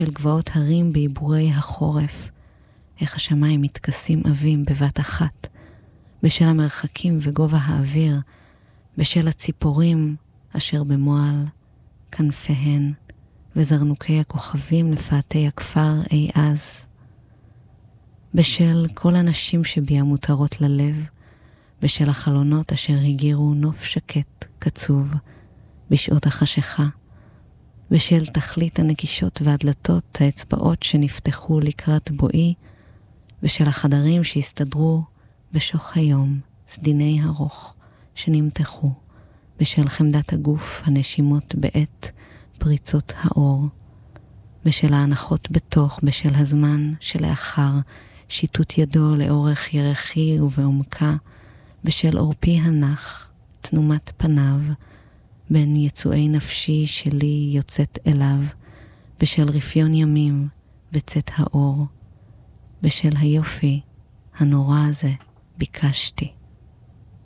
של גבעות הרים בעיבורי החורף, איך השמיים מתכסים עבים בבת אחת, בשל המרחקים וגובה האוויר, בשל הציפורים אשר במועל כנפיהן, וזרנוקי הכוכבים לפאתי הכפר אי אז, בשל כל הנשים שבי המותרות ללב, בשל החלונות אשר הגירו נוף שקט, קצוב, בשעות החשיכה, בשל תכלית הנקישות והדלתות, האצבעות שנפתחו לקראת בואי, בשל החדרים שהסתדרו בשוך היום, סדיני הרוך שנמתחו, בשל חמדת הגוף, הנשימות בעת פריצות האור, בשל ההנחות בתוך, בשל הזמן שלאחר, שיטוט ידו לאורך ירחי ובעומקה, בשל אורפי הנח, תנומת פניו, בין יצואי נפשי שלי יוצאת אליו, בשל רפיון ימים וצאת האור, בשל היופי הנורא הזה ביקשתי.